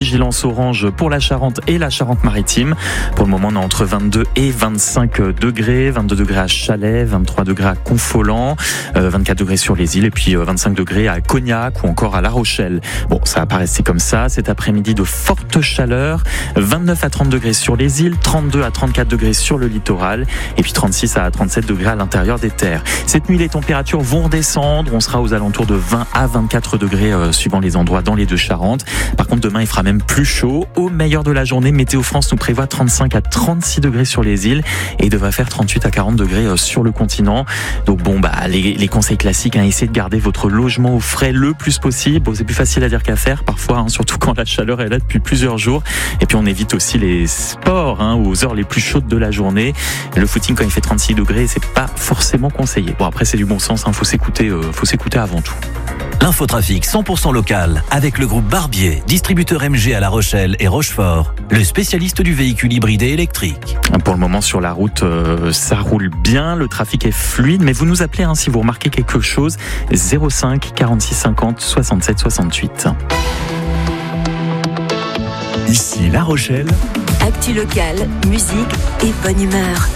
vigilance orange pour la Charente et la Charente-Maritime. Pour le moment, on est entre 22 et 25 degrés. 22 degrés à Chalais, 23 degrés à Confolens, 24 degrés sur les îles et puis 25 degrés à Cognac ou encore à La Rochelle. Bon, ça va pas rester comme ça. Cet après-midi, de fortes chaleurs. 29 à 30 degrés sur les îles, 32 à 34 degrés sur le littoral et puis 36 à 37 degrés à l'intérieur des terres. Cette nuit, les températures vont redescendre. On sera aux alentours de 20 à 24 degrés suivant les endroits dans les deux Charentes. Par contre, demain, il fera même plus chaud. Au meilleur de la journée, Météo France nous prévoit 35 à 36 degrés sur les îles et il devrait faire 38 à 40 degrés sur le continent. Donc bon, les conseils classiques, essayez de garder votre logement au frais le plus possible. Bon, c'est plus facile à dire qu'à faire parfois, surtout quand la chaleur est là depuis plusieurs jours. Et puis on évite aussi les sports aux heures les plus chaudes de la journée. Le footing, quand il fait 36 degrés, c'est pas forcément conseillé. Bon, après, c'est du bon sens, faut s'écouter avant tout. L'infotrafic 100% local avec le groupe Barbier, distributeur MG à La Rochelle et Rochefort, le spécialiste du véhicule hybride et électrique. Pour le moment sur la route, ça roule bien, le trafic est fluide, mais vous nous appelez si vous remarquez quelque chose, 05 46 50 67 68. Ici La Rochelle. Actu locale, musique et bonne humeur.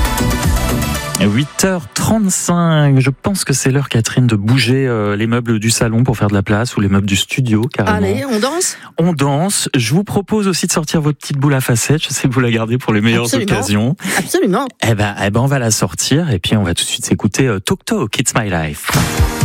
8h35, je pense que c'est l'heure, Catherine, de bouger les meubles du salon pour faire de la place ou les meubles du studio, carrément. Allez, on danse ? On danse. Je vous propose aussi de sortir votre petite boule à facettes. Je sais que vous la gardez pour les meilleures occasions. Absolument. Eh ben, on va la sortir et puis on va tout de suite s'écouter Talk Talk, It's My Life.